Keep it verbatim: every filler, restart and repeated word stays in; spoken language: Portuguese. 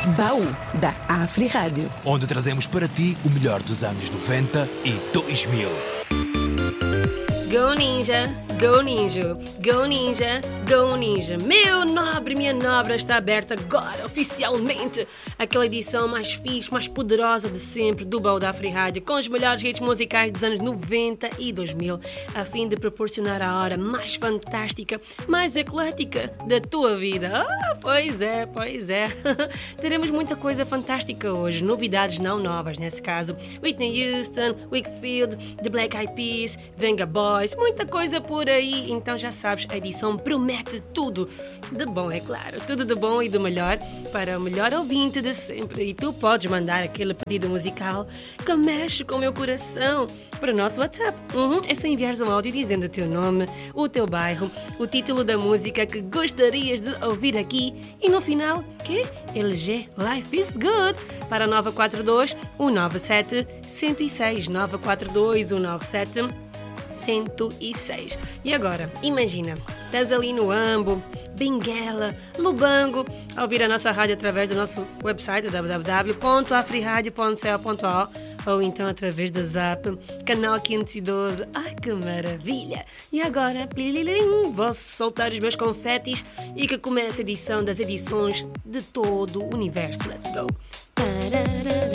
Baú da Afri Rádio, onde trazemos para ti o melhor dos anos noventa e dois mil. Go Ninja, Go Ninja, Go Ninja, Go Ninja. Meu nobre, minha nobre, está aberta agora, oficialmente, aquela edição mais fixe, mais poderosa de sempre do Baú da Afri Rádio, com os melhores hits musicais dos anos noventa e dois mil, a fim de proporcionar a hora mais fantástica, mais eclética da tua vida. Ah, pois é, pois é. Teremos muita coisa fantástica hoje, novidades não novas nesse caso. Whitney Houston, Wakefield, The Black Eyed Peas, Venga Boys, muita coisa por aí. Então já sabes, a edição promete tudo de bom, é claro, tudo de bom e do melhor para o melhor ouvinte de sempre. E tu podes mandar aquele pedido musical que mexe com o meu coração para o nosso WhatsApp. Uhum, é só enviares um áudio dizendo o teu nome, o teu bairro, o título da música que gostarias de ouvir aqui e no final, que? L G Life is Good para nove quatro dois, um nove sete, um zero seis, nove quatro dois, um nove sete, um zero seis. E agora, imagina, estás ali no Ambo, Benguela, Lubango, a ouvir a nossa rádio através do nosso website w w w ponto afriradio ponto co ponto a u ou então através da Zap, canal quinhentos e doze. Ai, que maravilha! E agora, plililim, vou soltar os meus confetes e que comece a edição das edições de todo o universo. Let's go! Tararara.